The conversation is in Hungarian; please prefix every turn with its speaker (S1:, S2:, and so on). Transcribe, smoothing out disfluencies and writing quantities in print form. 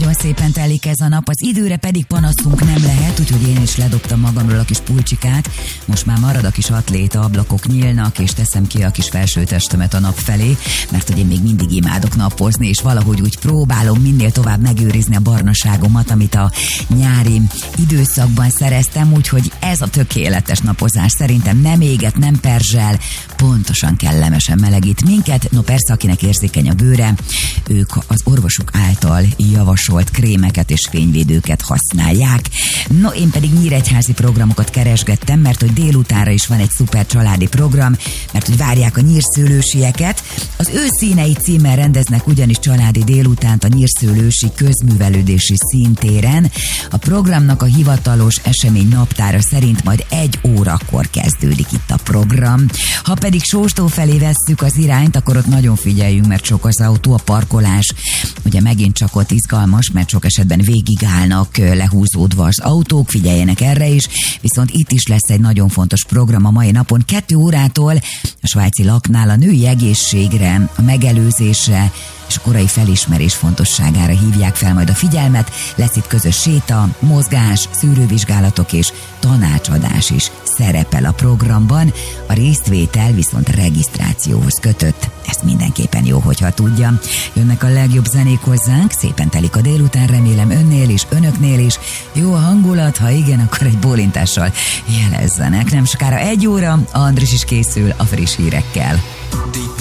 S1: Szóval szépen telik ez a nap, az időre pedig panaszunk nem lehet, úgyhogy én is ledobtam magamról a kis pulcsikát. Most már marad a kis atléta, ablakok nyílnak, és teszem ki a kis felsőtestemet a nap felé, mert hogy én még mindig imádok napozni, és valahogy úgy próbálom minél tovább megőrizni a barnaságomat, amit a nyári időszakban szereztem, úgyhogy ez a tökéletes napozás szerintem nem éget, nem perzsel, pontosan kellemesen melegít minket. No persze, akinek érzékeny a bőre, ők az orvosuk által javasolt krémeket és fényvédőket használják. No, én pedig nyíregyházi programokat keresgettem, mert hogy délutánra is van egy szuper családi program, mert hogy várják a nyírszőlősieket. Az ő színei címmel rendeznek ugyanis családi délutánt a nyírszőlősi közművelődési színtéren. A programnak a hivatalos esemény naptára szerint majd 1 órakor kezdődik itt a program. Ha pedig Sóstó felé vesszük az irányt, akkor ott nagyon figyeljünk, mert sok az autó, a parkolás ugye megint csak ott izgalmas, mert sok esetben végigállnak lehúzódva az autók, figyeljenek erre is, viszont itt is lesz egy nagyon fontos program a mai napon. 2 órától a svájci laknál a női egészségre, a megelőzésre és a korai felismerés fontosságára hívják fel majd a figyelmet. Lesz itt közös séta, mozgás, szűrővizsgálatok és tanácsadás is szerepel a programban. A résztvétel viszont regisztrációhoz kötött. Ezt mindenképpen jó, hogyha tudja. Jönnek a legjobb zenék hozzánk, szépen telik a délután, remélem önnél is, önöknél is. Jó a hangulat, ha igen, akkor egy bólintással jelezzenek. Nem sokára 1 óra, Andris is készül a friss hírekkel.